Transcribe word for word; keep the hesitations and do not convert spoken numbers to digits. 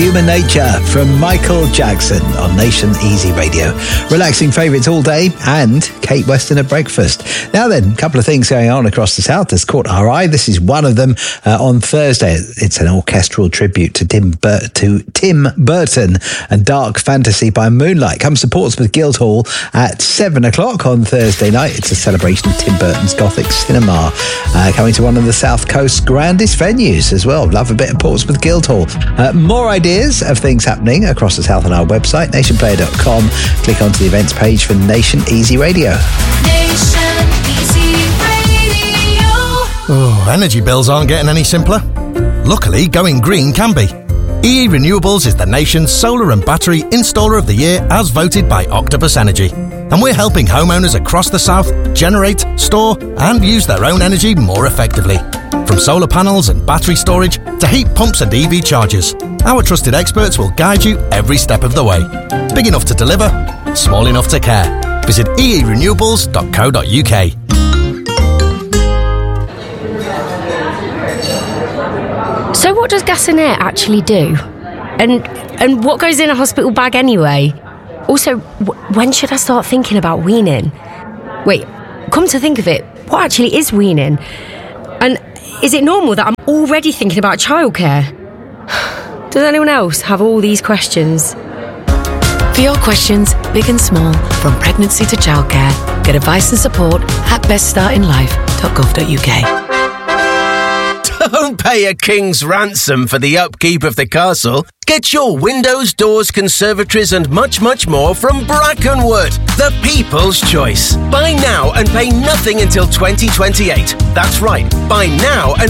Human Nature from Michael Jackson on Nation Easy Radio. Relaxing favourites all day and Kate Weston at breakfast. Now then, a couple of things going on across the south that's caught our eye. This is one of them. Uh, on Thursday, it's an orchestral tribute to Tim, Bur- to Tim Burton and Dark Fantasy by Moonlight. Comes to Portsmouth Guildhall at seven o'clock on Thursday night. It's a celebration of Tim Burton's Gothic cinema. Uh, coming to one of the South Coast's grandest venues as well. Love a bit of Portsmouth Guildhall. Uh, more ideas of things happening across the south on our website, nation player dot com. Click onto the events page for Nation Easy Radio. Nation Easy Radio. Oh, energy bills aren't getting any simpler. Luckily, going green can be. E E Renewables is the nation's solar and battery installer of the year as voted by Octopus Energy. And we're helping homeowners across the south generate, store and use their own energy more effectively. From solar panels and battery storage to heat pumps and E V chargers, our trusted experts will guide you every step of the way. Big enough to deliver, small enough to care. Visit e e renewables dot co dot u k. So what does gas and air actually do? And and what goes in a hospital bag anyway? Also, w- when should I start thinking about weaning? Wait, come to think of it, what actually is weaning? And is it normal that I'm already thinking about childcare? Does anyone else have all these questions? For your questions, big and small, from pregnancy to childcare, get advice and support at best starting life dot gov dot u k. Don't pay a king's ransom for the upkeep of the castle. Get your windows, doors, conservatories and much, much more from Brackenwood, the people's choice. Buy now and pay nothing until twenty twenty-eight. That's right, buy now and